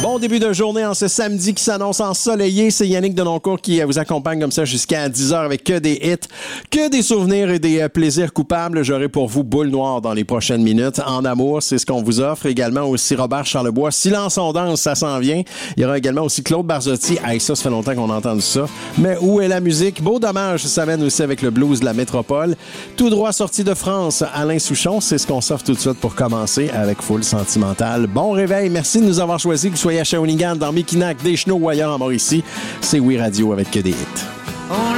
Bon début de journée en ce samedi qui s'annonce ensoleillé. C'est Yannick Denoncourt qui vous accompagne comme ça jusqu'à 10h avec que des hits, que des souvenirs et des plaisirs coupables. J'aurai pour vous Boule Noire dans les prochaines minutes. En amour, c'est ce qu'on vous offre. Également aussi Robert Charlebois. Silence on danse, ça s'en vient. Il y aura également aussi Claude Barzotti. Hey, ça fait longtemps qu'on a entendu ça. Mais où est la musique? Beau dommage, ça mène aussi avec le blues de la métropole. Tout droit sorti de France, Alain Souchon. C'est ce qu'on s'offre tout de suite pour commencer avec Foule Sentimentale. Bon réveil. Merci de nous avoir choisis. Que vous soyez à Shawinigan, dans Mekinac, Deschenaux ou ailleurs en Mauricie. C'est Oui Radio avec que des hits.